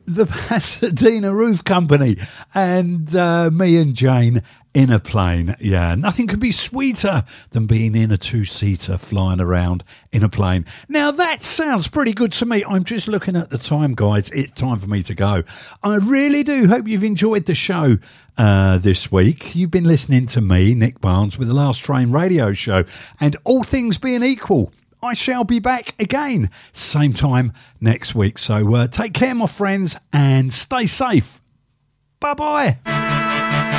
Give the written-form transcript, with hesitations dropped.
the Pasadena Roof Company, and me and Jane in a plane. Yeah, nothing could be sweeter than being in a two-seater flying around in a plane. Now, that sounds pretty good to me. I'm just looking at the time, guys. It's time for me to go. I really do hope you've enjoyed the show this week. You've been listening to me, Nick Barnes, with the Last Train Radio Show. And all things being equal, I shall be back again, same time next week. So take care, my friends, and stay safe. Bye-bye.